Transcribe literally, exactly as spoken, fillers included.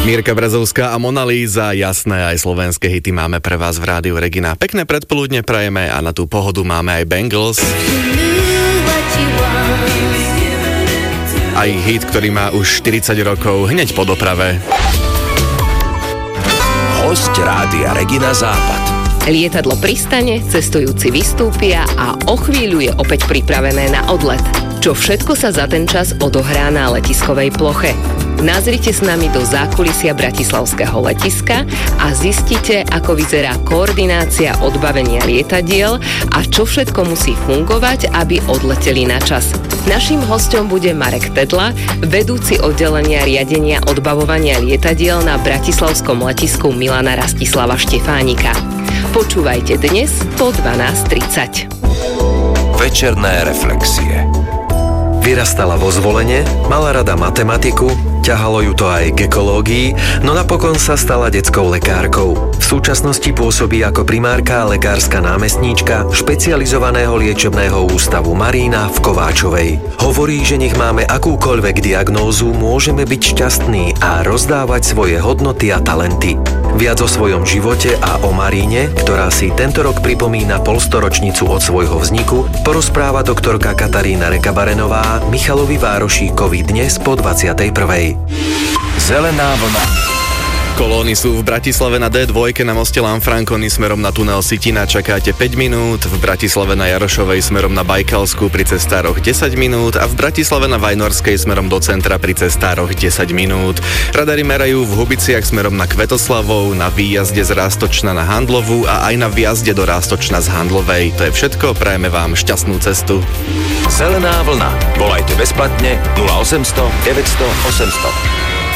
Mirka Brezovská a Mona Líza, jasné, aj slovenské hity máme pre vás v Rádiu Regina. Pekné predpoludne prajeme a na tú pohodu máme aj Bangles. Aj hit, ktorý má už štyridsať rokov, hneď po doprave. Hosť Rádia Regina Západ. Lietadlo pristane, cestujúci vystúpia a o chvíľu je opäť pripravené na odlet. Čo všetko sa za ten čas odohrá na letiskovej ploche? Nazrite s nami do zákulisia bratislavského letiska a zistite, ako vyzerá koordinácia odbavenia lietadiel a čo všetko musí fungovať, aby odleteli na čas. Naším hosťom bude Marek Tedla, vedúci oddelenia riadenia odbavovania lietadiel na bratislavskom letisku Milana Rastislava Štefánika. Počúvajte dnes po dvanásť tridsať. Večerné reflexie. Vyrastala vo Zvolene, mala rada matematiku, ťahalo ju to aj k ekológii, no napokon sa stala detskou lekárkou. V súčasnosti pôsobí ako primárka a lekárska námestníčka špecializovaného liečebného ústavu Marína v Kováčovej. Hovorí, že nech máme akúkoľvek diagnózu, môžeme byť šťastní a rozdávať svoje hodnoty a talenty. Viac o svojom živote a o Maríne, ktorá si tento rok pripomína polstoročnicu od svojho vzniku, porozpráva doktorka Katarína Rekabarenová Michalovi Várošíkovi dnes po dvadsiatej prvej. Zelená vlna. Kolóny sú v Bratislave na dé dva na moste Lanfranconi smerom na tunel Sitina čakáte päť minút, v Bratislave na Jarošovej smerom na Bajkalsku pri cestároch desať minút a v Bratislave na Vajnorskej smerom do centra pri cestároch desať minút. Radary merajú v Hubiciach smerom na Kvetoslavov, na výjazde z Rástočna na Handlovú a aj na výjazde do Rástočna z Handlovej. To je všetko, prajeme vám šťastnú cestu. Zelená vlna. Volajte bezplatne nula osemsto deväťsto osemsto.